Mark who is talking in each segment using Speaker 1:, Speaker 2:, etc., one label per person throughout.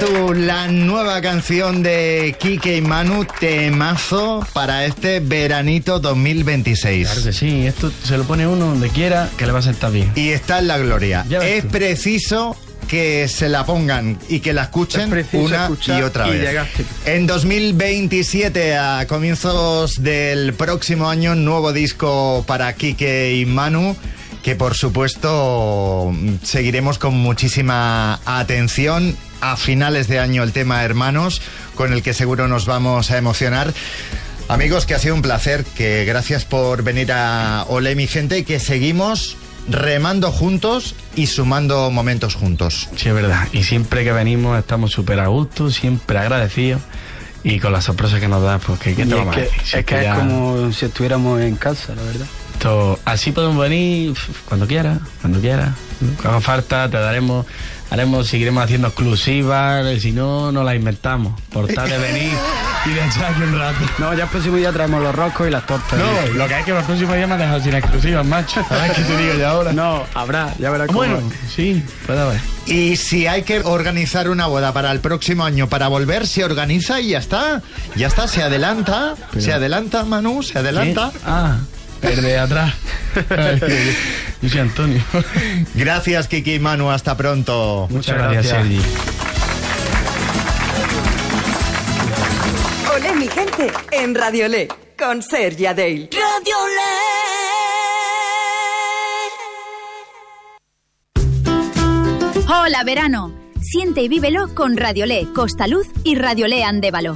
Speaker 1: Manu, la nueva canción de Quique y Manu, temazo para este veranito 2026.
Speaker 2: Claro que sí, esto se lo pone uno donde quiera que le va a sentar bien.
Speaker 1: Y está en la gloria. Es preciso que se la pongan y que la escuchen una y otra vez. En 2027, a comienzos del próximo año, nuevo disco para Quique y Manu, que por supuesto seguiremos con muchísima atención. A finales de año el tema Hermanos, con el que seguro nos vamos a emocionar. Amigos, que ha sido un placer, que gracias por venir a Olé mi gente, y que seguimos remando juntos y sumando momentos juntos.
Speaker 2: Sí, es verdad, y siempre que venimos estamos súper a gusto, siempre agradecidos, y con las sorpresas que nos da, pues que te vamos a decir.
Speaker 3: Es que es como si estuviéramos en casa, la verdad.
Speaker 2: Así podemos venir cuando quiera, cuando haga falta, seguiremos haciendo exclusivas, si no, no las inventamos, por tal de venir y de echar aquí un rato.
Speaker 3: No, ya el próximo día traemos los roscos y las tortas.
Speaker 2: No, lo que es que el próximo día me has dejado sin exclusivas, macho. A ver qué te digo ya ahora.
Speaker 3: No, habrá, ya verás cómo.
Speaker 2: Bueno, sí, puede haber.
Speaker 1: Y si hay que organizar una boda para el próximo año para volver, se organiza y ya está, se adelanta. Pero... se adelanta, Manu, se adelanta.
Speaker 2: ¿Qué? El de atrás. Yo soy Antonio.
Speaker 1: Gracias, Kiki y Manu. Hasta pronto.
Speaker 2: Muchas gracias, Sergi.
Speaker 4: Olé, mi gente, en Radio Olé, con Sergi Adale. Radio
Speaker 5: Olé. Hola, verano. Siente y vívelo con Radio Olé, Costaluz y Radio Olé Andévalo.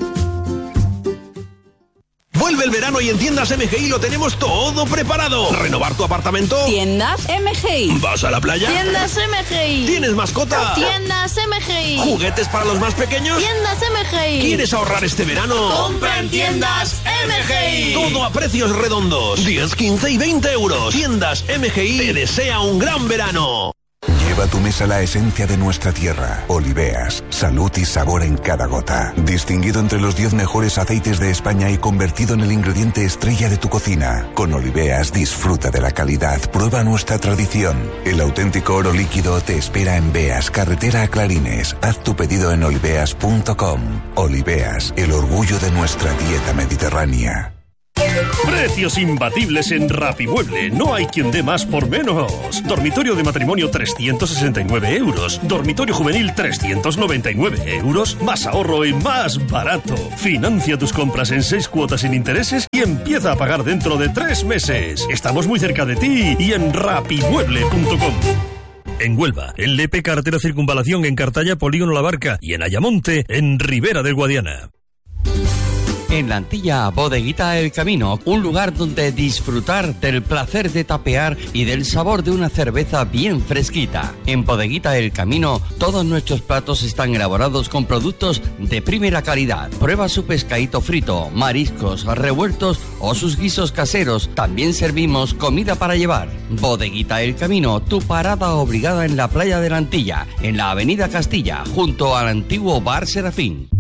Speaker 6: Vuelve el verano y en Tiendas MGI lo tenemos todo preparado. ¿Renovar tu apartamento?
Speaker 7: Tiendas MGI.
Speaker 6: ¿Vas a la playa?
Speaker 7: Tiendas MGI.
Speaker 6: ¿Tienes mascota?
Speaker 7: Tiendas MGI.
Speaker 6: ¿Juguetes para los más pequeños?
Speaker 7: Tiendas MGI.
Speaker 6: ¿Quieres ahorrar este verano?
Speaker 7: ¡Compra en Tiendas MGI!
Speaker 6: Todo a precios redondos. 10, 15 y 20 euros. Tiendas MGI te desea un gran verano.
Speaker 8: Lleva a tu mesa la esencia de nuestra tierra. Oliveas, salud y sabor en cada gota. Distinguido entre los 10 mejores aceites de España y convertido en el ingrediente estrella de tu cocina. Con Oliveas disfruta de la calidad, prueba nuestra tradición. El auténtico oro líquido te espera en Beas, carretera a Clarines. Haz tu pedido en oliveas.com. Oliveas, el orgullo de nuestra dieta mediterránea.
Speaker 9: Precios imbatibles en Rapimueble. No hay quien dé más por menos. Dormitorio de matrimonio 369 euros. Dormitorio juvenil 399 euros. Más ahorro y más barato. Financia tus compras en 6 cuotas sin intereses y empieza a pagar dentro de 3 meses. Estamos muy cerca de ti y en rapimueble.com. En Huelva, en Lepe, carretera Circunvalación, en Cartaya, Polígono La Barca, y en Ayamonte, en Ribera del Guadiana.
Speaker 10: En la Antilla, Bodeguita El Camino, un lugar donde disfrutar del placer de tapear y del sabor de una cerveza bien fresquita. En Bodeguita El Camino, todos nuestros platos están elaborados con productos de primera calidad. Prueba su pescadito frito, mariscos, revueltos o sus guisos caseros. También servimos comida para llevar. Bodeguita El Camino, tu parada obligada en la playa de la Antilla, en la avenida Castilla, junto al antiguo Bar Serafín.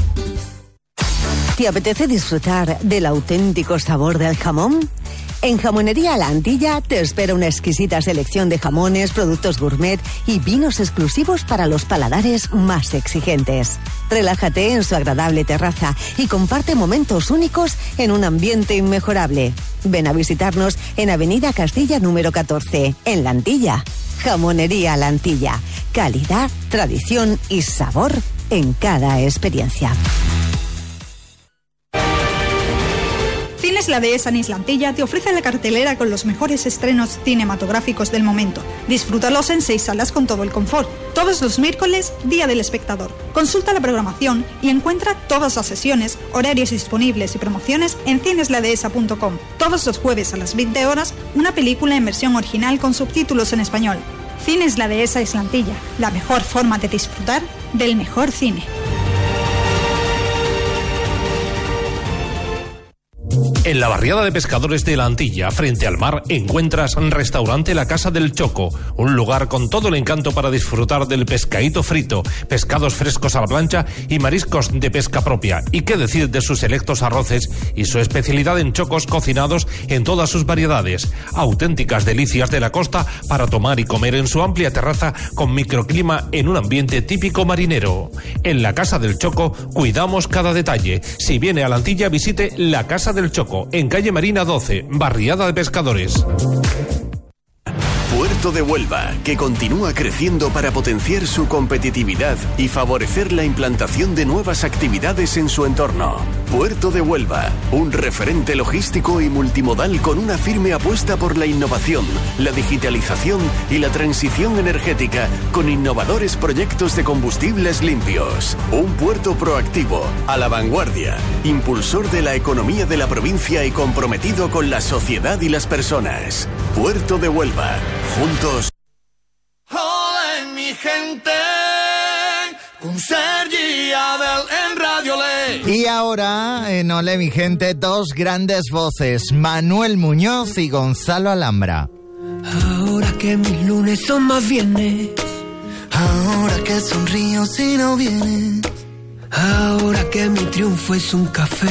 Speaker 11: ¿Te apetece disfrutar del auténtico sabor del jamón? En Jamonería La Antilla te espera una exquisita selección de jamones, productos gourmet y vinos exclusivos para los paladares más exigentes. Relájate en su agradable terraza y comparte momentos únicos en un ambiente inmejorable. Ven a visitarnos en Avenida Castilla número 14, en La Antilla. Jamonería La Antilla. Calidad, tradición y sabor en cada experiencia.
Speaker 12: Cines La Dehesa en Isla Antilla te ofrece la cartelera con los mejores estrenos cinematográficos del momento. Disfrútalos en 6 salas con todo el confort. Todos los miércoles, Día del Espectador. Consulta la programación y encuentra todas las sesiones, horarios disponibles y promociones en cinesladehesa.com. Todos los jueves a las 20 horas, una película en versión original con subtítulos en español. Cines La Dehesa Isla Antilla, la mejor forma de disfrutar del mejor cine.
Speaker 13: En la barriada de pescadores de la Antilla, frente al mar, encuentras restaurante La Casa del Choco, un lugar con todo el encanto para disfrutar del pescadito frito, pescados frescos a la plancha y mariscos de pesca propia. Y qué decir de sus selectos arroces y su especialidad en chocos cocinados en todas sus variedades. Auténticas delicias de la costa para tomar y comer en su amplia terraza con microclima en un ambiente típico marinero. En La Casa del Choco cuidamos cada detalle. Si viene a la Antilla, visite La Casa del Choco, en calle Marina 12, barriada de pescadores.
Speaker 14: Puerto de Huelva, que continúa creciendo para potenciar su competitividad y favorecer la implantación de nuevas actividades en su entorno. Puerto de Huelva, un referente logístico y multimodal con una firme apuesta por la innovación, la digitalización y la transición energética, con innovadores proyectos de combustibles limpios. Un puerto proactivo, a la vanguardia, impulsor de la economía de la provincia y comprometido con la sociedad y las personas. Puerto de Huelva. Juntos.
Speaker 15: Hola, mi gente, con Sergi Abel en Radio Le.
Speaker 1: Y ahora, en Olé, mi gente, dos grandes voces, Manuel Muñoz y Gonzalo Alhambra.
Speaker 16: Ahora que mis lunes son más viernes,
Speaker 17: ahora que sonrío si no vienes,
Speaker 16: ahora que mi triunfo es un café.